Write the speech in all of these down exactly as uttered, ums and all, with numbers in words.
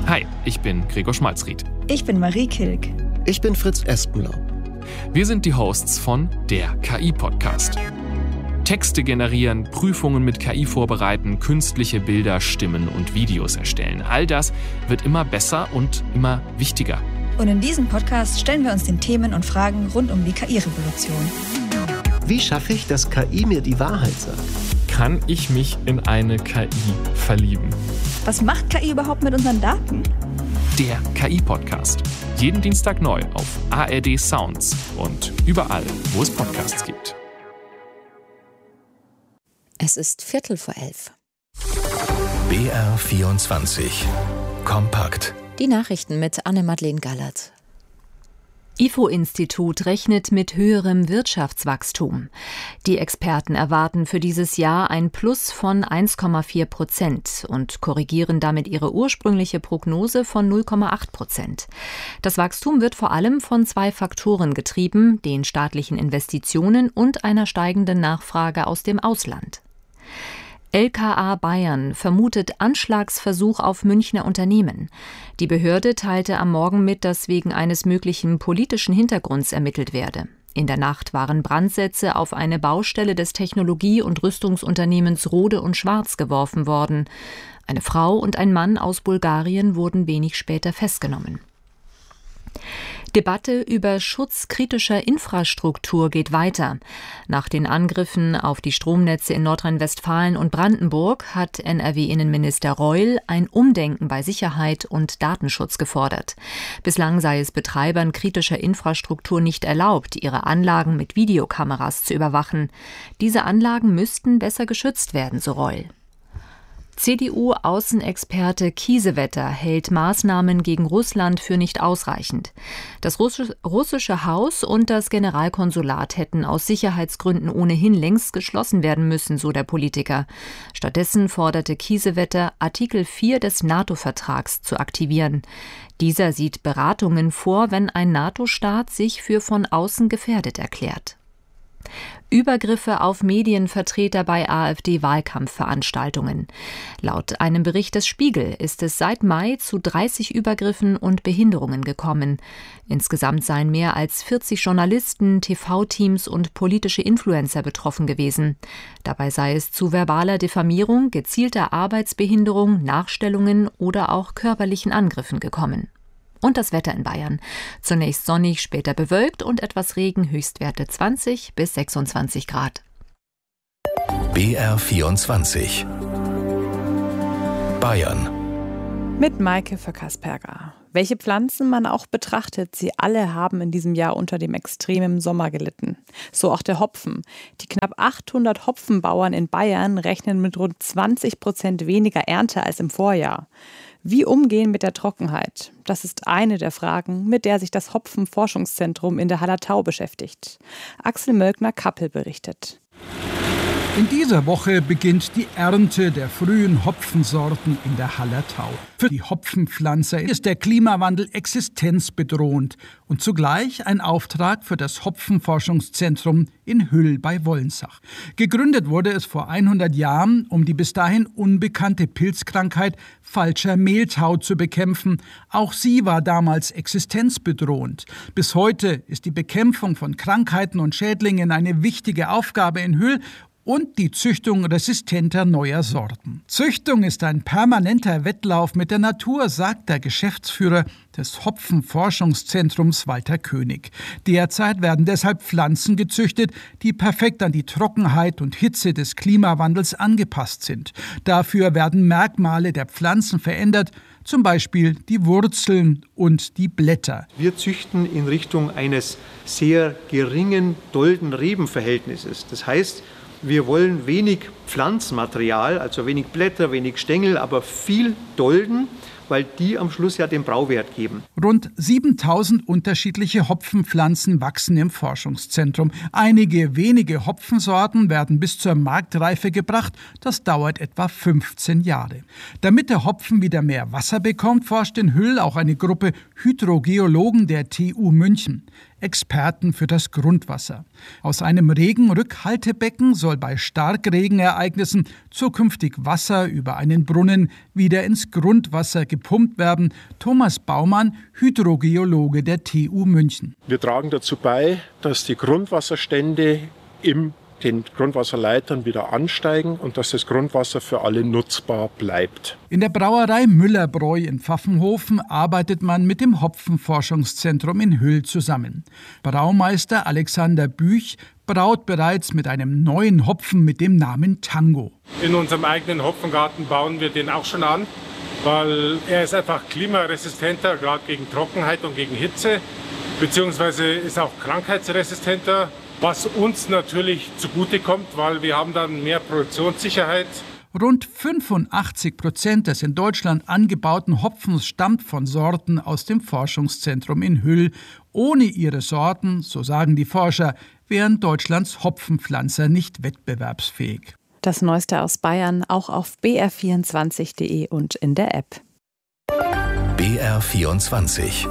Hi, ich bin Gregor Schmalzried. Ich bin Marie Kilk. Ich bin Fritz Espenlaub. Wir sind die Hosts von der K I-Podcast. Texte generieren, Prüfungen mit K I vorbereiten, künstliche Bilder, Stimmen und Videos erstellen. All das wird immer besser und immer wichtiger. Und in diesem Podcast stellen wir uns den Themen und Fragen rund um die K I-Revolution. Wie schaffe ich, dass K I mir die Wahrheit sagt? Kann ich mich in eine K I verlieben? Was macht K I überhaupt mit unseren Daten? Der K I-Podcast. Jeden Dienstag neu auf A R D Sounds und überall, wo es Podcasts gibt. Es ist Viertel vor elf. B R vierundzwanzig. Kompakt. Die Nachrichten mit Anne-Madeleine Gallert. I F O-Institut rechnet mit höherem Wirtschaftswachstum. Die Experten erwarten für dieses Jahr ein Plus von eins Komma vier Prozent und korrigieren damit ihre ursprüngliche Prognose von null Komma acht Prozent. Das Wachstum wird vor allem von zwei Faktoren getrieben, den staatlichen Investitionen und einer steigenden Nachfrage aus dem Ausland. L K A Bayern vermutet Anschlagsversuch auf Münchner Unternehmen. Die Behörde teilte am Morgen mit, dass wegen eines möglichen politischen Hintergrunds ermittelt werde. In der Nacht waren Brandsätze auf eine Baustelle des Technologie- und Rüstungsunternehmens Rohde und Schwarz geworfen worden. Eine Frau und ein Mann aus Bulgarien wurden wenig später festgenommen. Debatte über Schutz kritischer Infrastruktur geht weiter. Nach den Angriffen auf die Stromnetze in Nordrhein-Westfalen und Brandenburg hat N R W-Innenminister Reul ein Umdenken bei Sicherheit und Datenschutz gefordert. Bislang sei es Betreibern kritischer Infrastruktur nicht erlaubt, ihre Anlagen mit Videokameras zu überwachen. Diese Anlagen müssten besser geschützt werden, so Reul. C D U-Außenexperte Kiesewetter hält Maßnahmen gegen Russland für nicht ausreichend. Das russische Haus und das Generalkonsulat hätten aus Sicherheitsgründen ohnehin längst geschlossen werden müssen, so der Politiker. Stattdessen forderte Kiesewetter, Artikel vier des NATO-Vertrags zu aktivieren. Dieser sieht Beratungen vor, wenn ein NATO-Staat sich für von außen gefährdet erklärt. Übergriffe auf Medienvertreter bei AfD-Wahlkampfveranstaltungen. Laut einem Bericht des Spiegel ist es seit Mai zu dreißig Übergriffen und Behinderungen gekommen. Insgesamt seien mehr als vierzig Journalisten, T V-Teams und politische Influencer betroffen gewesen. Dabei sei es zu verbaler Diffamierung, gezielter Arbeitsbehinderung, Nachstellungen oder auch körperlichen Angriffen gekommen. Und das Wetter in Bayern. Zunächst sonnig, später bewölkt und etwas Regen, Höchstwerte zwanzig bis sechsundzwanzig Grad. B R vierundzwanzig. Bayern. Mit Maike Föckersperger. Welche Pflanzen man auch betrachtet, sie alle haben in diesem Jahr unter dem extremen Sommer gelitten. So auch der Hopfen. Die knapp achthundert Hopfenbauern in Bayern rechnen mit rund zwanzig Prozent weniger Ernte als im Vorjahr. Wie umgehen mit der Trockenheit? Das ist eine der Fragen, mit der sich das Hopfenforschungszentrum in der Hallertau beschäftigt. Axel Mölkner-Kappel berichtet. In dieser Woche beginnt die Ernte der frühen Hopfensorten in der Hallertau. Für die Hopfenpflanzer ist der Klimawandel existenzbedrohend und zugleich ein Auftrag für das Hopfenforschungszentrum in Hüll bei Wolnsach. Gegründet wurde es vor hundert Jahren, um die bis dahin unbekannte Pilzkrankheit falscher Mehltau zu bekämpfen. Auch sie war damals existenzbedrohend. Bis heute ist die Bekämpfung von Krankheiten und Schädlingen eine wichtige Aufgabe in Hüll und die Züchtung resistenter neuer Sorten. Züchtung ist ein permanenter Wettlauf mit der Natur, sagt der Geschäftsführer des Hopfenforschungszentrums Walter König. Derzeit werden deshalb Pflanzen gezüchtet, die perfekt an die Trockenheit und Hitze des Klimawandels angepasst sind. Dafür werden Merkmale der Pflanzen verändert, zum Beispiel die Wurzeln und die Blätter. Wir züchten in Richtung eines sehr geringen Dolden-Reben-Verhältnisses. Das heißt, wir wollen wenig Pflanzenmaterial, also wenig Blätter, wenig Stängel, aber viel Dolden, weil die am Schluss ja den Brauwert geben. Rund siebentausend unterschiedliche Hopfenpflanzen wachsen im Forschungszentrum. Einige wenige Hopfensorten werden bis zur Marktreife gebracht. Das dauert etwa fünfzehn Jahre. Damit der Hopfen wieder mehr Wasser bekommt, forscht in Hüll auch eine Gruppe Hydrogeologen der T U München. Experten für das Grundwasser. Aus einem Regenrückhaltebecken soll bei Starkregen Wetterereignissen zukünftig Wasser über einen Brunnen wieder ins Grundwasser gepumpt werden. Thomas Baumann, Hydrogeologe der T U München. Wir tragen dazu bei, dass die Grundwasserstände im den Grundwasserleitern wieder ansteigen und dass das Grundwasser für alle nutzbar bleibt. In der Brauerei Müller-Bräu in Pfaffenhofen arbeitet man mit dem Hopfenforschungszentrum in Hüll zusammen. Braumeister Alexander Büch braut bereits mit einem neuen Hopfen mit dem Namen Tango. In unserem eigenen Hopfengarten bauen wir den auch schon an, weil er ist einfach klimaresistenter, gerade gegen Trockenheit und gegen Hitze, beziehungsweise ist auch krankheitsresistenter. Was uns natürlich zugutekommt, weil wir haben dann mehr Produktionssicherheit. Rund fünfundachtzig Prozent des in Deutschland angebauten Hopfens stammt von Sorten aus dem Forschungszentrum in Hüll. Ohne ihre Sorten, so sagen die Forscher, wären Deutschlands Hopfenpflanzer nicht wettbewerbsfähig. Das Neueste aus Bayern auch auf b r vierundzwanzig punkt d e und in der App. B R vierundzwanzig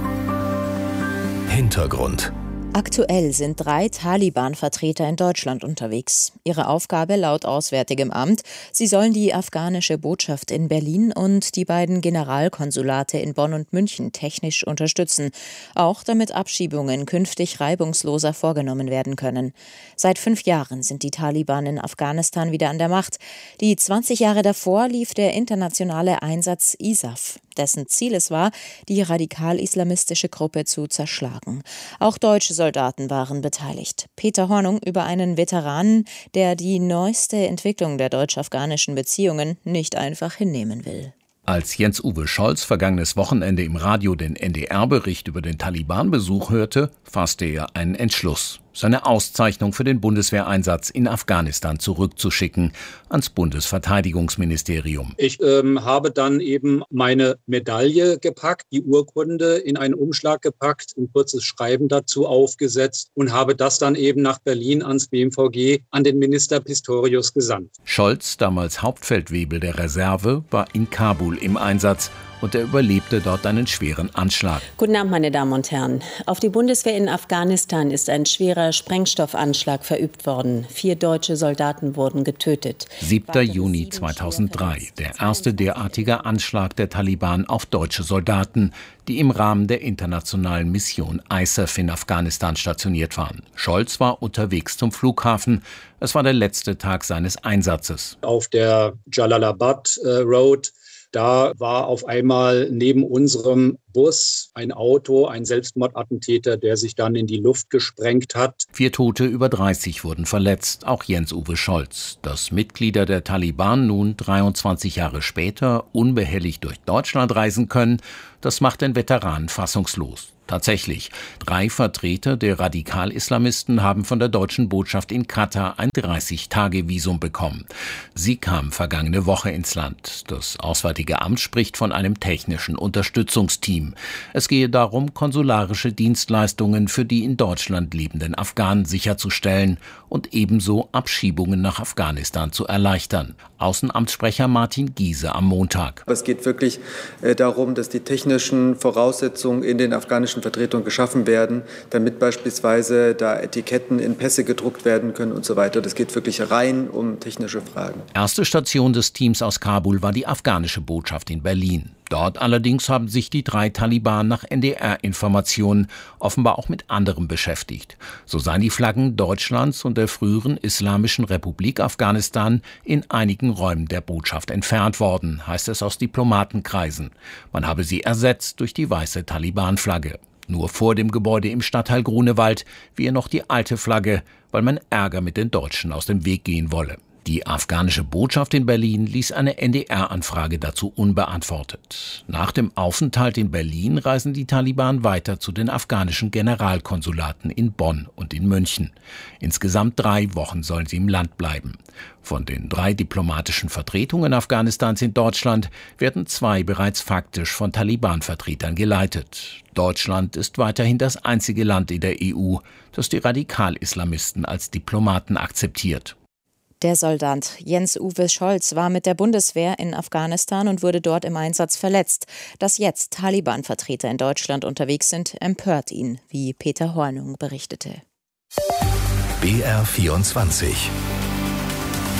Hintergrund. Aktuell sind drei Taliban-Vertreter in Deutschland unterwegs. Ihre Aufgabe laut Auswärtigem Amt: Sie sollen die afghanische Botschaft in Berlin und die beiden Generalkonsulate in Bonn und München technisch unterstützen, auch damit Abschiebungen künftig reibungsloser vorgenommen werden können. Seit fünf Jahren sind die Taliban in Afghanistan wieder an der Macht. Die zwanzig Jahre davor lief der internationale Einsatz I S A F, dessen Ziel es war, die radikal-islamistische Gruppe zu zerschlagen. Auch deutsche Soldaten waren beteiligt. Peter Hornung über einen Veteranen, der die neueste Entwicklung der deutsch-afghanischen Beziehungen nicht einfach hinnehmen will. Als Jens-Uwe Scholz vergangenes Wochenende im Radio den N D R-Bericht über den Taliban-Besuch hörte, fasste er einen Entschluss: seine Auszeichnung für den Bundeswehreinsatz in Afghanistan zurückzuschicken ans Bundesverteidigungsministerium. Ich ähm, habe dann eben meine Medaille gepackt, die Urkunde in einen Umschlag gepackt, ein kurzes Schreiben dazu aufgesetzt und habe das dann eben nach Berlin ans B M V G an den Minister Pistorius gesandt. Scholz, damals Hauptfeldwebel der Reserve, war in Kabul im Einsatz und er überlebte dort einen schweren Anschlag. Guten Abend, meine Damen und Herren. Auf die Bundeswehr in Afghanistan ist ein schwerer Sprengstoffanschlag verübt worden. Vier deutsche Soldaten wurden getötet. siebter Juni zweitausenddrei, der erste derartige Anschlag der Taliban auf deutsche Soldaten, die im Rahmen der internationalen Mission I S A F in Afghanistan stationiert waren. Scholz war unterwegs zum Flughafen. Es war der letzte Tag seines Einsatzes. Auf der Jalalabad äh, Road, da war auf einmal neben unserem Bus ein Auto, ein Selbstmordattentäter, der sich dann in die Luft gesprengt hat. Vier Tote, über dreißig wurden verletzt, auch Jens-Uwe Scholz. Dass Mitglieder der Taliban nun dreiundzwanzig Jahre später unbehelligt durch Deutschland reisen können, das macht den Veteranen fassungslos. Tatsächlich, drei Vertreter der Radikal-Islamisten haben von der deutschen Botschaft in Katar ein dreißig-Tage-Visum bekommen. Sie kamen vergangene Woche ins Land. Das Auswärtige Amt spricht von einem technischen Unterstützungsteam. Es gehe darum, konsularische Dienstleistungen für die in Deutschland lebenden Afghanen sicherzustellen und ebenso Abschiebungen nach Afghanistan zu erleichtern. Außenamtssprecher Martin Giese am Montag. Es geht wirklich äh, darum, dass die technischen Voraussetzungen in den afghanischen Vertretungen geschaffen werden, damit beispielsweise da Etiketten in Pässe gedruckt werden können und so weiter. Das geht wirklich rein um technische Fragen. Erste Station des Teams aus Kabul war die afghanische Botschaft in Berlin. Dort allerdings haben sich die drei Taliban nach N D R-Informationen offenbar auch mit anderem beschäftigt. So seien die Flaggen Deutschlands und der früheren Islamischen Republik Afghanistan in einigen Räumen der Botschaft entfernt worden, heißt es aus Diplomatenkreisen. Man habe sie ersetzt durch die weiße Taliban-Flagge. Nur vor dem Gebäude im Stadtteil Grunewald wehe noch die alte Flagge, weil man Ärger mit den Deutschen aus dem Weg gehen wolle. Die afghanische Botschaft in Berlin ließ eine N D R-Anfrage dazu unbeantwortet. Nach dem Aufenthalt in Berlin reisen die Taliban weiter zu den afghanischen Generalkonsulaten in Bonn und in München. Insgesamt drei Wochen sollen sie im Land bleiben. Von den drei diplomatischen Vertretungen Afghanistans in Deutschland werden zwei bereits faktisch von Taliban-Vertretern geleitet. Deutschland ist weiterhin das einzige Land in der E U, das die Radikal-Islamisten als Diplomaten akzeptiert. Der Soldat Jens-Uwe Scholz war mit der Bundeswehr in Afghanistan und wurde dort im Einsatz verletzt. Dass jetzt Taliban-Vertreter in Deutschland unterwegs sind, empört ihn, wie Peter Hornung berichtete. B R vierundzwanzig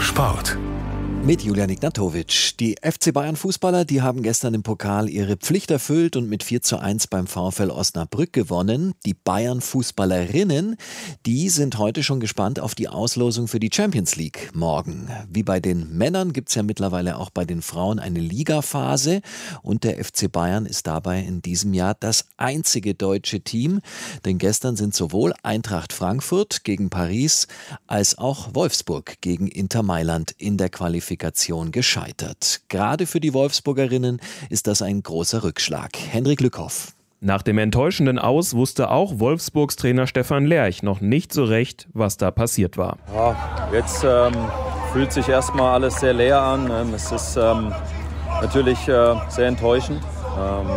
Sport. Mit Julian Ignatowitsch. Die F C Bayern-Fußballer, die haben gestern im Pokal ihre Pflicht erfüllt und mit vier zu eins beim VfL Osnabrück gewonnen. Die Bayern-Fußballerinnen, die sind heute schon gespannt auf die Auslosung für die Champions League morgen. Wie bei den Männern gibt es ja mittlerweile auch bei den Frauen eine Ligaphase. Und der F C Bayern ist dabei in diesem Jahr das einzige deutsche Team. Denn gestern sind sowohl Eintracht Frankfurt gegen Paris als auch Wolfsburg gegen Inter Mailand in der Qualifikation gescheitert. Gerade für die Wolfsburgerinnen ist das ein großer Rückschlag. Henrik Lückhoff. Nach dem enttäuschenden Aus wusste auch Wolfsburgs Trainer Stefan Lerch noch nicht so recht, was da passiert war. Ja, jetzt ähm, fühlt sich erstmal alles sehr leer an. Es ist ähm, natürlich äh, sehr enttäuschend. Ähm,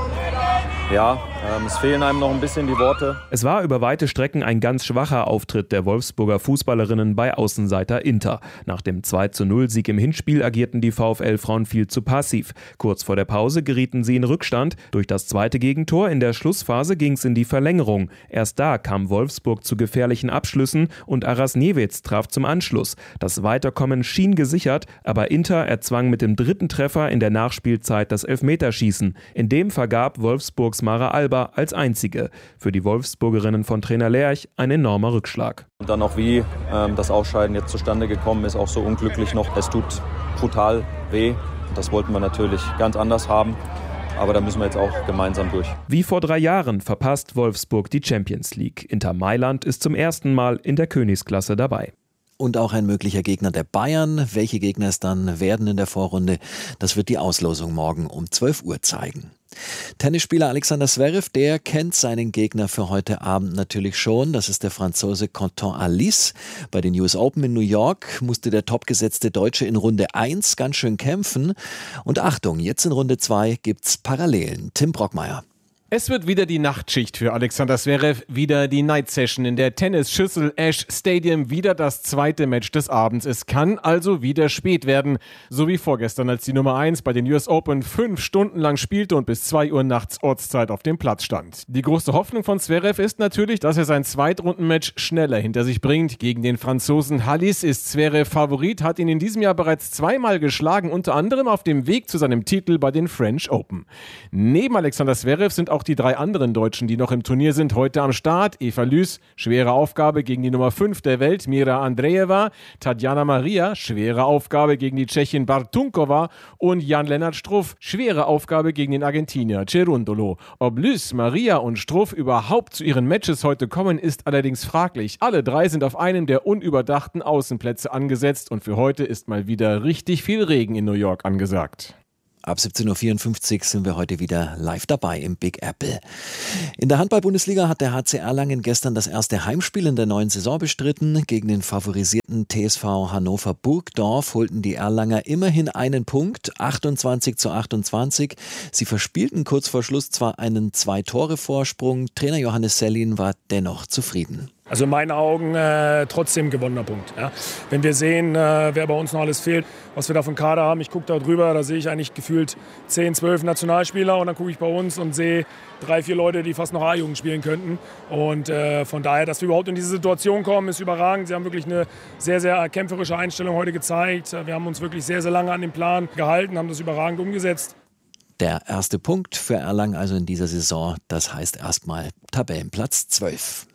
Ja, ähm, es fehlen einem noch ein bisschen die Worte. Es war über weite Strecken ein ganz schwacher Auftritt der Wolfsburger Fußballerinnen bei Außenseiter Inter. Nach dem zwei zu null Sieg im Hinspiel agierten die VfL-Frauen viel zu passiv. Kurz vor der Pause gerieten sie in Rückstand. Durch das zweite Gegentor in der Schlussphase ging es in die Verlängerung. Erst da kam Wolfsburg zu gefährlichen Abschlüssen und Aras Niewitz traf zum Anschluss. Das Weiterkommen schien gesichert, aber Inter erzwang mit dem dritten Treffer in der Nachspielzeit das Elfmeterschießen. In dem vergab Wolfsburgs Mara Alba als einzige. Für die Wolfsburgerinnen von Trainer Lerch ein enormer Rückschlag. Und dann auch wie ähm, das Ausscheiden jetzt zustande gekommen ist, auch so unglücklich noch. Es tut brutal weh. Das wollten wir natürlich ganz anders haben. Aber da müssen wir jetzt auch gemeinsam durch. Wie vor drei Jahren verpasst Wolfsburg die Champions League. Inter Mailand ist zum ersten Mal in der Königsklasse dabei. Und auch ein möglicher Gegner der Bayern. Welche Gegner es dann werden in der Vorrunde, das wird die Auslosung morgen um zwölf Uhr zeigen. Tennisspieler Alexander Zverev, der kennt seinen Gegner für heute Abend natürlich schon. Das ist der Franzose Quentin Halys. Bei den U S Open in New York musste der topgesetzte Deutsche in Runde eins ganz schön kämpfen. Und Achtung, jetzt in Runde zwei gibt's Parallelen. Tim Brockmeier. Es wird wieder die Nachtschicht für Alexander Zverev, wieder die Night Session in der Tennisschüssel Ash Stadium, wieder das zweite Match des Abends. Es kann also wieder spät werden, so wie vorgestern, als die Nummer eins bei den U S Open fünf Stunden lang spielte und bis zwei Uhr nachts Ortszeit auf dem Platz stand. Die große Hoffnung von Zverev ist natürlich, dass er sein Zweitrundenmatch schneller hinter sich bringt. Gegen den Franzosen Halys ist Zverev Favorit, hat ihn in diesem Jahr bereits zweimal geschlagen, unter anderem auf dem Weg zu seinem Titel bei den French Open. Neben Alexander Zverev sind auch die drei anderen Deutschen, die noch im Turnier sind, heute am Start. Eva Lüß, schwere Aufgabe gegen die Nummer fünf der Welt, Mira Andreeva. Tatjana Maria, schwere Aufgabe gegen die Tschechin Bartunkova. Und Jan-Lennart Struff, schwere Aufgabe gegen den Argentinier Cerundolo. Ob Lüß, Maria und Struff überhaupt zu ihren Matches heute kommen, ist allerdings fraglich. Alle drei sind auf einem der unüberdachten Außenplätze angesetzt und für heute ist mal wieder richtig viel Regen in New York angesagt. Ab siebzehn Uhr vierundfünfzig sind wir heute wieder live dabei im Big Apple. In der Handball-Bundesliga hat der H C Erlangen gestern das erste Heimspiel in der neuen Saison bestritten. Gegen den favorisierten T S V Hannover Burgdorf holten die Erlanger immerhin einen Punkt, achtundzwanzig zu achtundzwanzig. Sie verspielten kurz vor Schluss zwar einen Zwei-Tore-Vorsprung. Trainer Johannes Sellin war dennoch zufrieden. Also in meinen Augen äh, trotzdem gewonnener Punkt. Ja. Wenn wir sehen, äh, wer bei uns noch alles fehlt, was wir da für einen Kader haben, ich gucke da drüber, da sehe ich eigentlich gefühlt zehn, zwölf Nationalspieler und dann gucke ich bei uns und sehe drei, vier Leute, die fast noch A-Jugend spielen könnten. Und äh, von daher, dass wir überhaupt in diese Situation kommen, ist überragend. Sie haben wirklich eine sehr, sehr kämpferische Einstellung heute gezeigt. Wir haben uns wirklich sehr, sehr lange an den Plan gehalten, haben das überragend umgesetzt. Der erste Punkt für Erlangen also in dieser Saison, das heißt erstmal Tabellenplatz zwölf.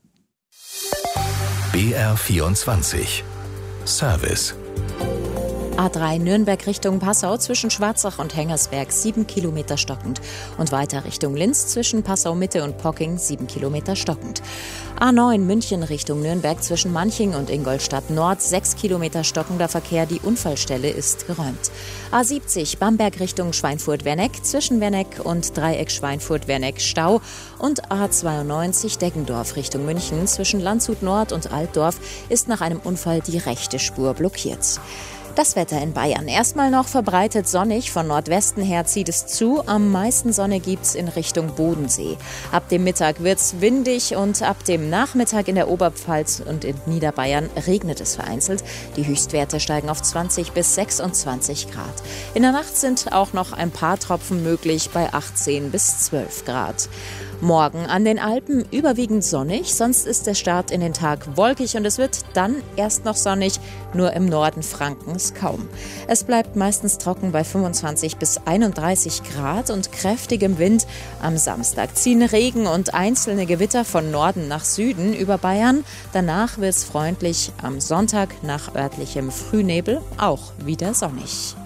B R vierundzwanzig Service. A drei Nürnberg Richtung Passau zwischen Schwarzach und Hengersberg sieben Kilometer stockend und weiter Richtung Linz zwischen Passau Mitte und Pocking sieben Kilometer stockend. A neun München Richtung Nürnberg zwischen Manching und Ingolstadt Nord sechs Kilometer stockender Verkehr, die Unfallstelle ist geräumt. A siebzig Bamberg Richtung Schweinfurt-Werneck zwischen Werneck und Dreieck Schweinfurt-Werneck Stau und A zweiundneunzig Deggendorf Richtung München zwischen Landshut Nord und Altdorf ist nach einem Unfall die rechte Spur blockiert. Das Wetter in Bayern. Erstmal noch verbreitet sonnig. Von Nordwesten her zieht es zu. Am meisten Sonne gibt's in Richtung Bodensee. Ab dem Mittag wird's windig und ab dem Nachmittag in der Oberpfalz und in Niederbayern regnet es vereinzelt. Die Höchstwerte steigen auf zwanzig bis sechsundzwanzig Grad. In der Nacht sind auch noch ein paar Tropfen möglich bei achtzehn bis zwölf Grad. Morgen an den Alpen überwiegend sonnig, sonst ist der Start in den Tag wolkig und es wird dann erst noch sonnig, nur im Norden Frankens kaum. Es bleibt meistens trocken bei fünfundzwanzig bis einunddreißig Grad und kräftigem Wind. Am Samstag ziehen Regen und einzelne Gewitter von Norden nach Süden über Bayern. Danach wird es freundlich, am Sonntag nach örtlichem Frühnebel auch wieder sonnig.